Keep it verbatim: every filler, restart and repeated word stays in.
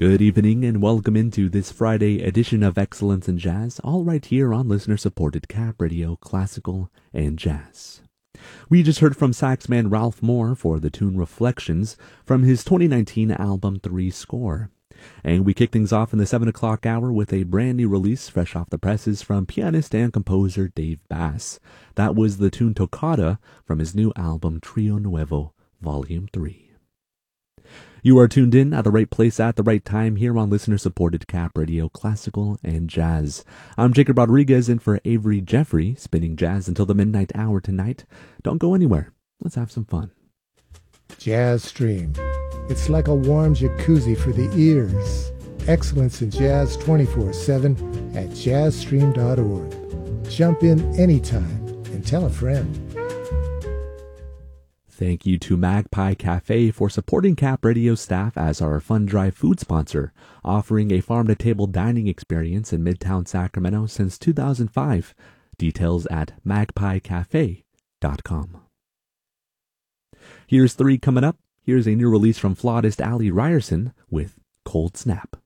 Good evening and welcome into this Friday edition of Excellence in Jazz, all right here on listener-supported Cap Radio, Classical and Jazz. We just heard from saxman Ralph Moore for the tune Reflections from his twenty nineteen album Three Score. And we kick things off in the seven o'clock hour with a brand new release fresh off the presses from pianist and composer Dave Bass. That was the tune Toccata from his new album Trio Nuevo, Volume three. You are tuned in at the right place at the right time here on listener-supported Cap Radio, Classical and Jazz. I'm Jacob Rodriguez in for Avery Jeffrey, spinning jazz until the midnight hour tonight. Don't go anywhere. Let's have some fun. Jazz Stream. It's like a warm jacuzzi for the ears. Excellence in Jazz twenty-four seven at jazz stream dot org. Jump in anytime and tell a friend. Thank you to Magpie Cafe for supporting Cap Radio staff as our Fun Drive food sponsor, offering a farm-to-table dining experience in Midtown Sacramento since two thousand five. Details at magpie cafe dot com. Here's three coming up. Here's a new release from flautist Ali Ryerson with Cold Snap.